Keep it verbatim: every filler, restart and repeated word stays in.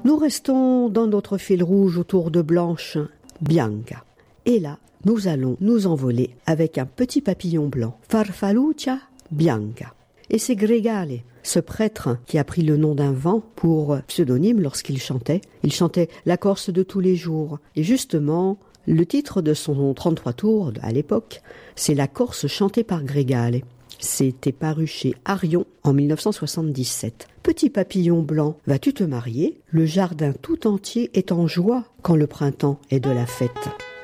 Nous restons dans notre fil rouge autour de Blanche, Bianca. Et là, nous allons nous envoler avec un petit papillon blanc, Farfalluccia Bianca. Et c'est Gregale, ce prêtre qui a pris le nom d'un vent pour pseudonyme lorsqu'il chantait. Il chantait la Corse de tous les jours. Et justement, le titre de son trente-trois tours à l'époque, c'est La Corse chantée par Gregale. C'était paru chez Arion en mille neuf cent soixante-dix-sept. Petit papillon blanc, vas-tu te marier? Le jardin tout entier est en joie quand le printemps est de la fête.